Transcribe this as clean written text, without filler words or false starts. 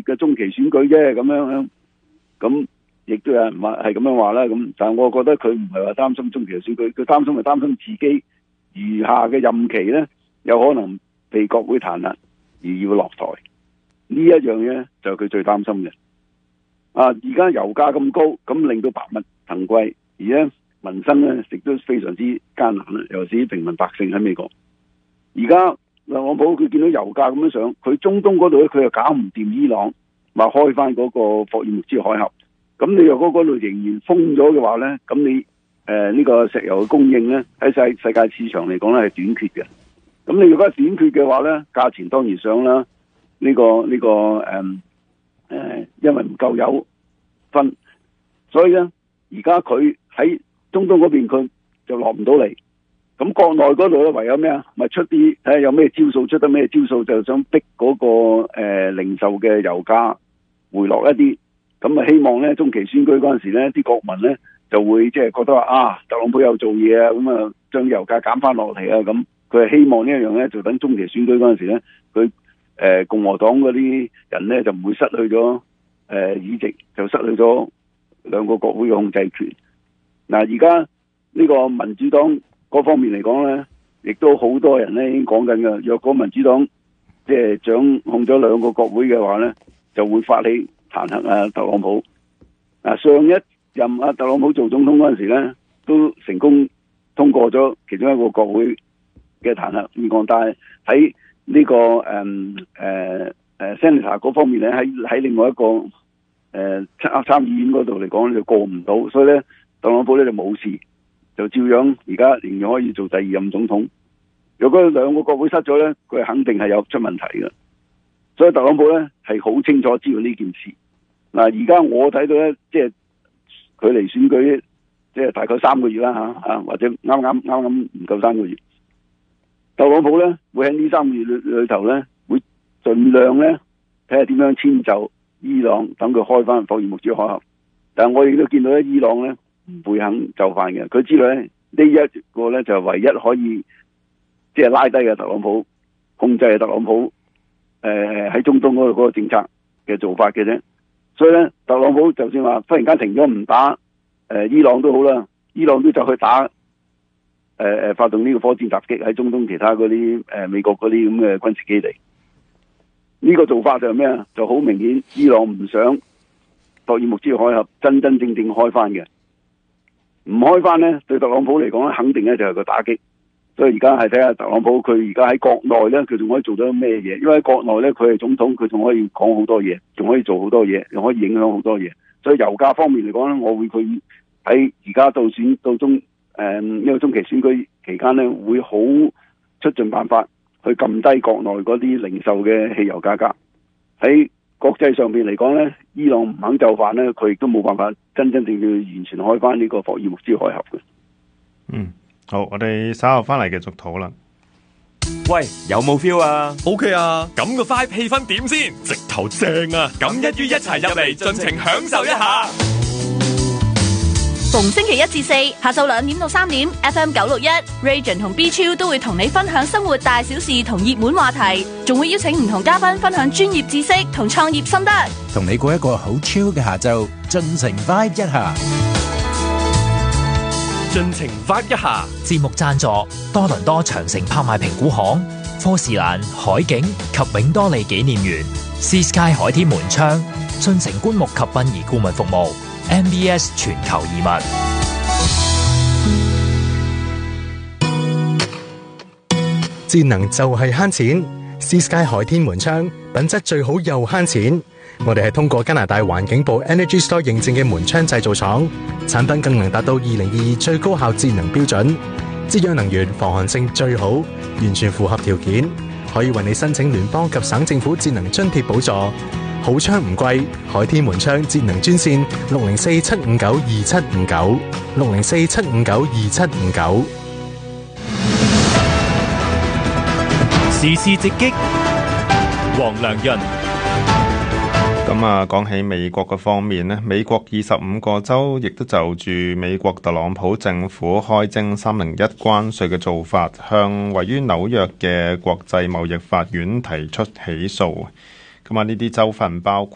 嘅中期選舉啫，咁樣咁亦都有人話係咁樣話啦。咁但係我覺得佢唔係話擔心中期選舉，佢擔心係擔心自己餘下嘅任期咧有可能被國會彈劾而要落台，呢一樣嘢就係佢最擔心嘅。而家油價咁高，咁令到百物騰貴，而咧民生咧亦都非常之艱難啦，尤其是平民百姓喺美國。而家特朗普佢見到油價咁樣上，佢中東嗰度咧佢又搞唔掂伊朗，話開翻嗰個霍爾木茲海峽。咁你若果嗰度仍然封咗嘅話咧，咁你呢個石油嘅供應咧喺世界市場嚟講咧係短缺嘅。咁你如果係短缺嘅話咧，價錢當然上啦。因為唔夠油分，所以咧而家佢喺中東嗰邊佢就落唔到嚟。咁國內嗰度咧唯有咩啊？咪出啲睇下有咩招數，出得咩招數，就想逼嗰個零售嘅油價回落一啲。咁啊希望咧中期選舉嗰陣時咧，啲國民咧就會即係覺得話特朗普有做嘢啊，咁啊將油價減翻落嚟啊。咁佢係希望呢一樣咧，就等中期選舉嗰陣時咧，佢共和黨嗰啲人咧就唔會失去咗議席，就失去咗兩個國會嘅控制權。嗱，而家呢個民主黨嗰方面嚟講咧，亦都好多人咧已經講緊㗎。若果民主黨即係掌控咗兩個國會嘅話咧，就會發起彈劾特朗普。上一任特朗普做總統嗰陣時咧，都成功通過咗其中一個國會嘅彈劾議案，但係喺呢個Senator 嗰方面咧，喺另外一個參議院嗰度嚟講就過唔到，所以咧特朗普咧就冇事，就照樣而家仍然可以做第二任總統。如果兩個國會失咗咧，佢肯定係有出問題嘅。所以特朗普咧係好清楚知道呢件事。嗱，而家我睇到咧，即係距離選舉即係大概3個月啦或者啱啱唔夠3個月。特朗普咧會喺呢3個月裏頭咧，會盡量咧睇下點樣遷就伊朗，等佢開翻霍爾木茲海峽。但係我亦都見到咧，伊朗咧唔會肯就範嘅。佢知道咧呢一個咧就係唯一可以即係拉低嘅特朗普，控制嘅特朗普喺中東嗰個政策嘅做法嘅啫。所以咧，特朗普就算話忽然間停咗唔打伊朗都好啦，伊朗都就去打。發動呢個火箭襲擊喺中東其他嗰啲美國嗰啲咁嘅軍事基地，呢個做法就係咩啊？就好明顯，伊朗唔想霍爾木茲海峽真正開翻嘅，唔開翻咧，對特朗普嚟講咧，肯定咧就係個打擊。所以而家係睇下特朗普佢而家喺國內咧，佢仲可以做到咩嘢？因為喺國內咧，佢係總統，佢仲可以講好多嘢，仲可以做好多嘢，仲可以影響好多嘢。所以油價方面嚟講咧，我會佢喺而家到中。呢個中期選舉期間咧，會好出盡辦法去撳低國內嗰啲零售嘅汽油價格。喺國際上邊嚟講咧，伊朗唔肯就範咧，佢亦都冇辦法真正完全開翻呢個霍爾木茲海峽嘅。 好，我哋稍後翻嚟繼續討論。 喂，有冇 feel 啊 ？OK 啊，咁個 vibe 氣氛點先？直頭正啊！咁一於一齊入嚟，盡情享受一下。 逢星期1至4下晝2點到3點 ，FM 961 Region 同 B Chill 都會同你分享生活大小事同熱門話題，仲會邀請唔同嘉賓分享專業知識同創業心得， 同你過一個好 chill 嘅下晝，盡情 vibe 一下。 盡情 vibe 一下。 節目贊助多倫多長城拍賣評估行、科士蘭海景及永多利紀念園、Sea Sky 海天門窗、進城棺木及殯儀顧問服務。MBS 全球移民。 節能就係慳錢 ，Sea Sky 海天門窗品質最好又慳錢。我哋係通過加拿大環境部 Energy Store 認證嘅門窗製造廠，產品更能達到2022最高效節能標準，節約能源、防寒性最好，完全符合條件，可以為你申請聯邦及省政府節能津貼補助。好窗唔貴，海天門窗節能專線604-759-2759，604-759-2759。 時事直擊，黃良潤。 咁講起美國嘅方面呢，美國25個州亦都就住美國特朗普政府開徵301關稅嘅做法，向位於紐約嘅國際貿易法院提出起訴。咁呢啲州份包括